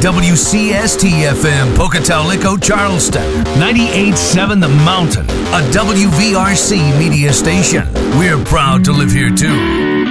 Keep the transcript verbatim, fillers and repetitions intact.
W C S T F M, Pocatalico, Charleston. ninety-eight point seven The Mountain, a W V R C media station. We're proud to live here, too.